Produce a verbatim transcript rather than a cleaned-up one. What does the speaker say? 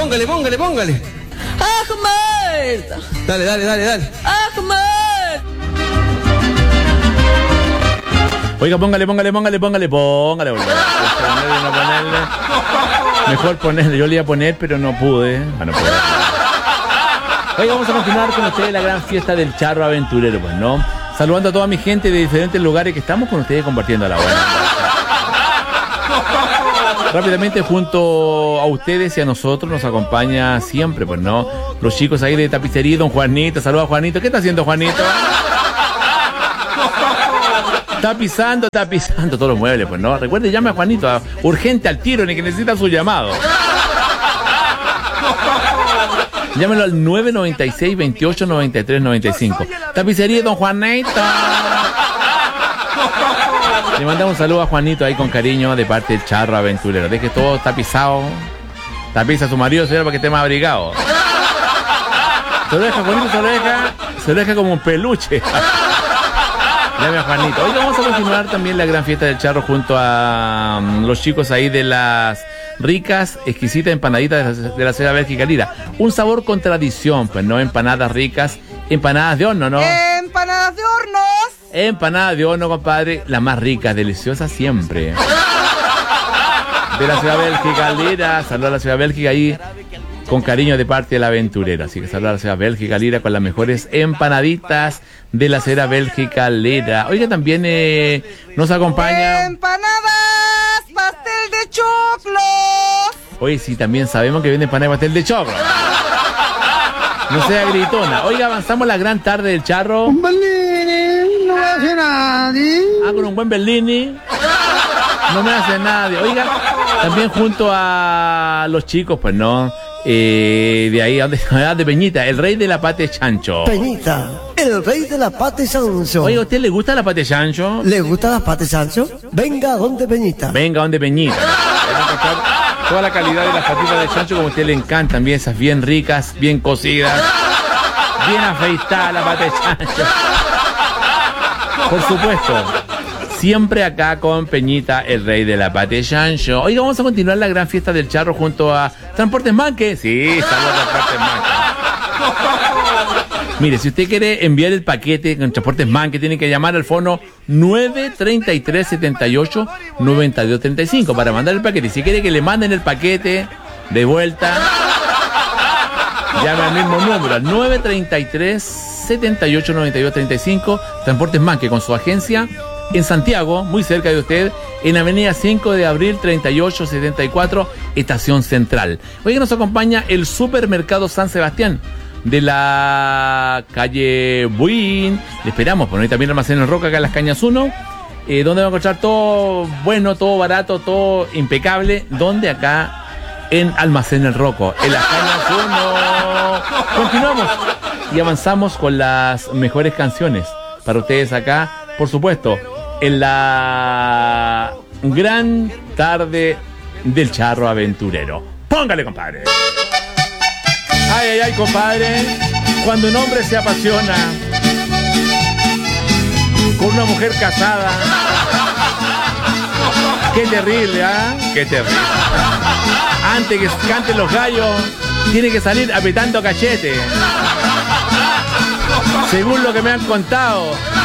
póngale, póngale, póngale. Ahmed. Dale, dale, dale, dale. Ahmed. Oiga, póngale, póngale, póngale, póngale, póngale. Ponerle, no ponerle. Mejor ponerle, yo le iba a poner, pero no pude. Ah, no pude. Oiga, vamos a continuar con ustedes la gran fiesta del charro aventurero, pues, ¿no? Saludando a toda mi gente de diferentes lugares que estamos con ustedes compartiendo la buena. Rápidamente, junto a ustedes y a nosotros nos acompaña siempre, pues, ¿no? Los chicos ahí de tapicería, don Juanito. Saludos a Juanito. ¿Qué está haciendo Juanito? Tapizando, tapizando todos los muebles, pues, ¿no? Recuerde, llame a Juanito, a, urgente al tiro, ni que necesita su llamado. Llámelo al nueve noventa y seis, veintiocho, noventa y tres, noventa y cinco. Tapicería, don Juanito. Le mandamos un saludo a Juanito ahí con cariño de parte del charro aventurero. Deje todo tapizado. Tapiza a su marido, señor, para que esté más abrigado. Se lo deja, Juanito, se lo deja, se lo deja como un peluche. Llame a Juanito. Hoy vamos a continuar también la gran fiesta del charro junto a um, los chicos ahí de las ricas, exquisitas empanaditas de la, de la ciudad de Bélgica Lira. Un sabor con tradición, pues, ¿no? Empanadas ricas, empanadas de horno, ¿no? Empanadas de hornos. Empanadas de horno, compadre, las más ricas, deliciosas siempre. De la ciudad de Bélgica Lira, saludos a la ciudad de Bélgica ahí con cariño de parte del aventurero. Así que saludos a la ciudad de Bélgica Lira con las mejores empanaditas de la ciudad Bélgica Lira. Oiga, también eh, nos acompaña... Empanadas, pastel de choclo. Oye, sí, también sabemos que vende empanada y pastel de choclo. No sea gritona. Oiga, avanzamos la gran tarde del charro. Un Bellini, no me hace nadie. Ah, con un buen Bellini. No me hace nadie. Oiga, también junto a los chicos, pues, ¿no? Eh, de ahí, de Peñita, el rey de la pate chancho. Peñita, el rey de la pate chancho. Oye, ¿a usted le gusta la pate chancho? ¿Le gusta la pate chancho? Venga, donde Peñita. Venga, donde Peñita. Toda la calidad de las patitas de chancho como a usted le encantan, bien esas bien ricas, bien cocidas, bien afeitada la pata de chancho. Por supuesto, siempre acá con Peñita, el rey de la pate chancho. Hoy vamos a continuar la gran fiesta del charro junto a Transportes Manque. Sí, saludos a Transportes Manque. Mire, si usted quiere enviar el paquete con Transportes Manque, tiene que llamar al fono nueve treinta y tres, setenta y ocho, noventa y dos treinta y cinco para mandar el paquete. Si quiere que le manden el paquete de vuelta, llame al mismo número, al nueve treinta y tres, setenta y ocho, noventa y dos treinta y cinco. Transportes Manque con su agencia en Santiago, muy cerca de usted, en avenida cinco de abril, treinta y ocho setenta y cuatro, Estación Central. Hoy nos acompaña el Supermercado San Sebastián de la calle Buin. Le esperamos, poner también Almacén El Roca acá en Las Cañas uno, eh, donde va a encontrar todo bueno, todo barato, todo impecable. Donde acá en Almacén El Roco, en Las Cañas uno. Continuamos y avanzamos con las mejores canciones para ustedes acá, por supuesto, en la gran tarde del charro aventurero. Póngale, compadre. Ay, ay, ay, compadre, cuando un hombre se apasiona con una mujer casada, qué terrible, ¿ah? ¿eh? Qué terrible. Antes que canten los gallos, tiene que salir apretando cachete. Según lo que me han contado,